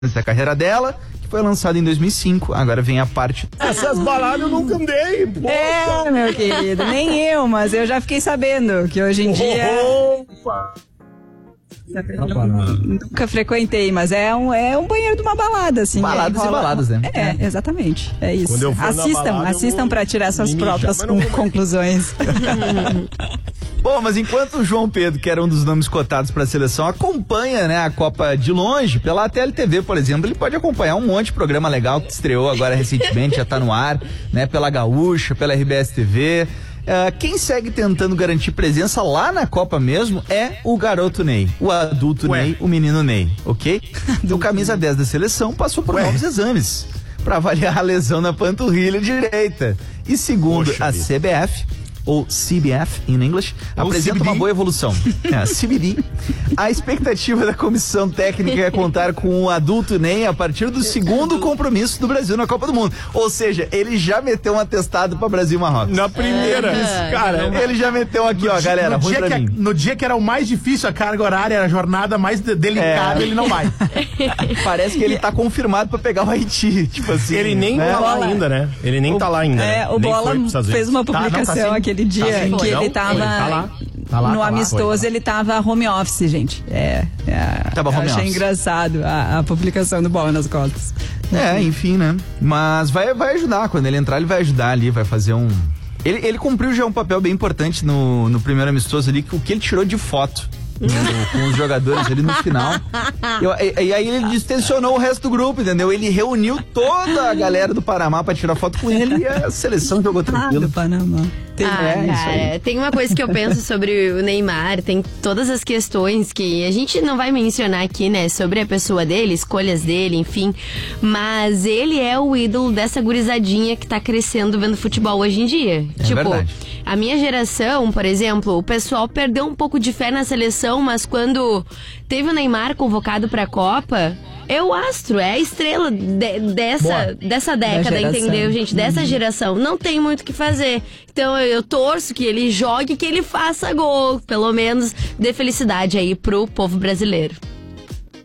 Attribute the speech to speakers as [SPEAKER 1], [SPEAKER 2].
[SPEAKER 1] da carreira dela, que foi lançado em 2005. Agora vem a parte...
[SPEAKER 2] Essas baladas eu nunca andei, poxa.
[SPEAKER 3] Meu querido, nem eu, mas eu já fiquei sabendo que hoje em dia...
[SPEAKER 2] Opa!
[SPEAKER 3] Nunca frequentei, mas é um banheiro de uma balada, assim.
[SPEAKER 1] Baladas e baladas, né?
[SPEAKER 3] Exatamente. É isso.
[SPEAKER 2] Quando eu for na balada,
[SPEAKER 3] assistam pra tirar suas próprias conclusões.
[SPEAKER 1] Bom, mas enquanto o João Pedro, que era um dos nomes cotados para a seleção, acompanha, né, a Copa de longe, pela TLTV, por exemplo, ele pode acompanhar um monte de programa legal que estreou agora recentemente, já tá no ar, né, pela Gaúcha, pela RBS TV. Quem segue tentando garantir presença lá na Copa mesmo é o garoto Ney, o adulto Ney, o menino Ney, ok? O camisa 10 da seleção passou por novos exames para avaliar a lesão na panturrilha direita. E segundo a CBF, ou CBF in English, apresenta
[SPEAKER 2] CBD.
[SPEAKER 1] uma boa evolução. CBD. A expectativa da comissão técnica é contar com o adulto Ney a partir do segundo compromisso do Brasil na Copa do Mundo. Ou seja, ele já meteu um atestado para Brasil e Marrocos.
[SPEAKER 2] Na primeira. Cara,
[SPEAKER 1] Ele já meteu aqui, ó, galera, ruim pra mim.
[SPEAKER 2] no dia que era o mais difícil, a carga horária, a jornada mais delicada, ele não vai.
[SPEAKER 1] Parece que ele tá confirmado pra pegar o Haiti, tipo assim.
[SPEAKER 2] Ele nem
[SPEAKER 1] né?
[SPEAKER 2] tá lá ainda, né? Ele nem tá lá ainda. né?
[SPEAKER 3] O
[SPEAKER 2] Nem
[SPEAKER 3] Bola
[SPEAKER 2] foi pros Estados
[SPEAKER 3] fez
[SPEAKER 2] Unidos.
[SPEAKER 3] uma publicação aquele dia que ele tava...
[SPEAKER 2] Tá lá,
[SPEAKER 3] no amistoso ele tava home office, gente.
[SPEAKER 1] Tava home
[SPEAKER 3] eu achei
[SPEAKER 1] office.
[SPEAKER 3] engraçado a publicação do Bola nas costas.
[SPEAKER 1] Enfim, né? Mas vai ajudar, quando ele entrar ele vai ajudar ali, vai fazer um... Ele cumpriu já um papel bem importante no primeiro amistoso ali, o que ele tirou de foto com os jogadores ali no final. E aí ele distensionou o resto do grupo, entendeu? Ele reuniu toda a galera do Panamá pra tirar foto com ele e a seleção jogou tranquilo.
[SPEAKER 3] Do Panamá.
[SPEAKER 1] isso aí.
[SPEAKER 4] Tem uma coisa que eu penso sobre o Neymar, tem todas as questões que a gente não vai mencionar aqui, né, sobre a pessoa dele, escolhas dele, enfim, mas ele é o ídolo dessa gurizadinha que tá crescendo vendo futebol hoje em dia.
[SPEAKER 1] Verdade.
[SPEAKER 4] A minha geração, por exemplo, o pessoal perdeu um pouco de fé na seleção, mas quando teve o Neymar convocado pra Copa, é o astro, é a estrela dessa década, entendeu, gente? Dessa geração. Não tem muito o que fazer. Então eu torço que ele jogue, que ele faça gol. Pelo menos dê felicidade aí pro povo brasileiro.